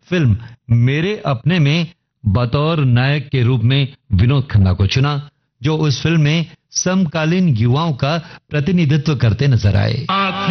Film मेरे अपने में बतौर नायक के रूप में विनोद खन्ना को चुना, जो उस फिल्म में समकालीन युवाओं का प्रतिनिधित्व करते नजर आए।